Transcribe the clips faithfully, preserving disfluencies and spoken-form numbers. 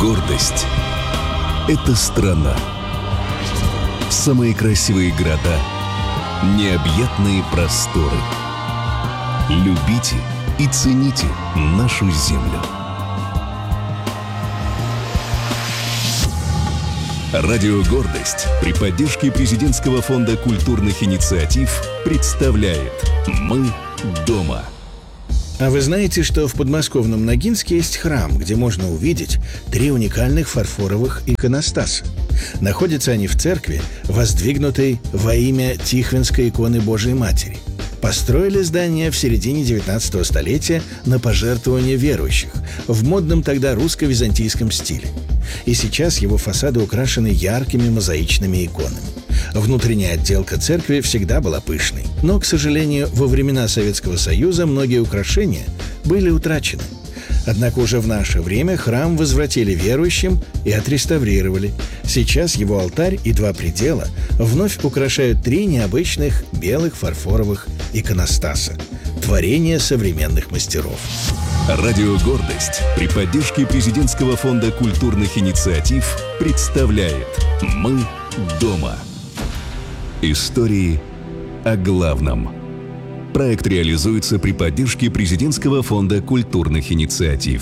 Гордость – это страна. Самые красивые города, необъятные просторы. Любите и цените нашу землю. Радио «Гордость» при поддержке Президентского фонда культурных инициатив представляет «Мы дома». А вы знаете, что в подмосковном Ногинске есть храм, где можно увидеть три уникальных фарфоровых иконостаса? Находятся они в церкви, воздвигнутой во имя Тихвинской иконы Божией Матери. Построили здание в середине девятнадцатого столетия на пожертвования верующих в модном тогда русско-византийском стиле. И сейчас его фасады украшены яркими мозаичными иконами. Внутренняя отделка церкви всегда была пышной. Но, к сожалению, во времена Советского Союза многие украшения были утрачены. Однако уже в наше время храм возвратили верующим и отреставрировали. Сейчас его алтарь и два предела вновь украшают три необычных белых фарфоровых иконостаса – творение современных мастеров. Радио «Гордость» при поддержке Президентского фонда культурных инициатив представляет «Мы дома». Истории о главном. Проект реализуется при поддержке Президентского фонда культурных инициатив.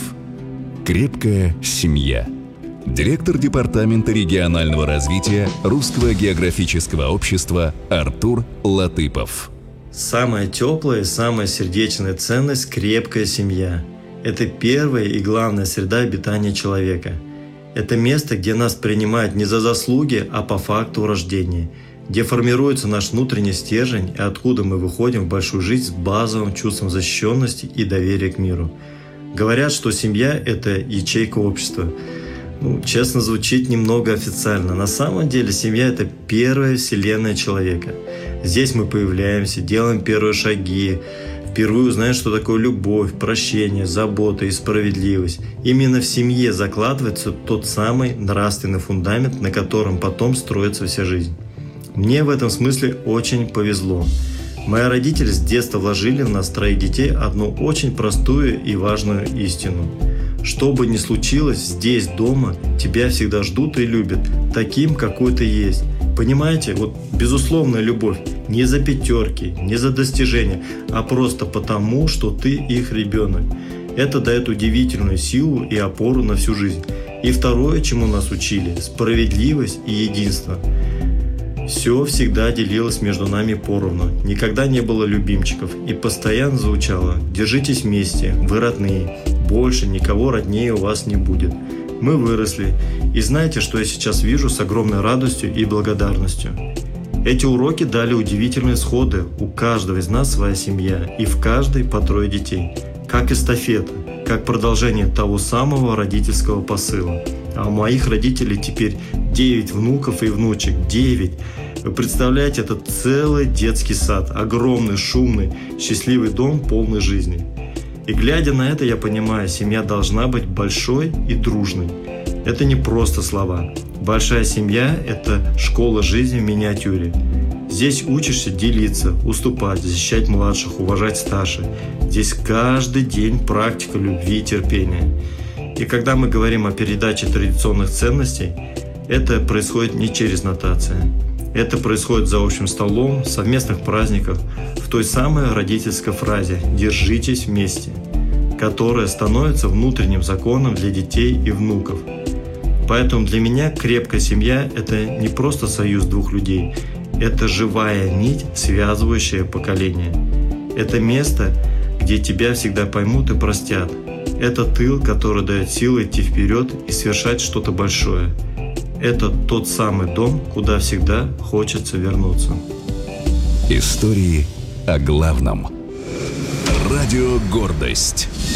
Крепкая семья. Директор Департамента регионального развития Русского географического общества Артур Латыпов. Самая теплая и самая сердечная ценность – крепкая семья. Это первая и главная среда обитания человека. Это место, где нас принимают не за заслуги, а по факту рождения, где формируется наш внутренний стержень и откуда мы выходим в большую жизнь с базовым чувством защищенности и доверия к миру. Говорят, что семья – это ячейка общества. Ну, честно, звучит немного официально. На самом деле семья – это первая вселенная человека. Здесь мы появляемся, делаем первые шаги, впервые узнаем, что такое любовь, прощение, забота и справедливость. Именно в семье закладывается тот самый нравственный фундамент, на котором потом строится вся жизнь. Мне в этом смысле очень повезло. Мои родители с детства вложили в нас троих детей одну очень простую и важную истину. Что бы ни случилось, здесь, дома, тебя всегда ждут и любят, таким, какой ты есть. Понимаете, вот безусловная любовь не за пятерки, не за достижения, а просто потому, что ты их ребенок. Это дает удивительную силу и опору на всю жизнь. И второе, чему нас учили – справедливость и единство. Все всегда делилось между нами поровну, никогда не было любимчиков, и постоянно звучало: «Держитесь вместе, вы родные, больше никого роднее у вас не будет». Мы выросли, и знаете, что я сейчас вижу с огромной радостью и благодарностью? Эти уроки дали удивительные сходы, у каждого из нас своя семья, и в каждой по трое детей, как эстафета, как продолжение того самого родительского посыла. А у моих родителей теперь девять внуков и внучек. девять. Вы представляете, это целый детский сад. Огромный, шумный, счастливый дом, полный жизни. И глядя на это, я понимаю, семья должна быть большой и дружной. Это не просто слова. Большая семья – это школа жизни в миниатюре. Здесь учишься делиться, уступать, защищать младших, уважать старших. Здесь каждый день практика любви и терпения. И когда мы говорим о передаче традиционных ценностей, это происходит не через нотации. Это происходит за общим столом, в совместных праздниках, в той самой родительской фразе «держитесь вместе», которая становится внутренним законом для детей и внуков. Поэтому для меня крепкая семья – это не просто союз двух людей, это живая нить, связывающая поколения. Это место, где тебя всегда поймут и простят. Это тыл, который дает силы идти вперед и совершать что-то большое. Это тот самый дом, куда всегда хочется вернуться. Истории о главном. Радио «Гордость».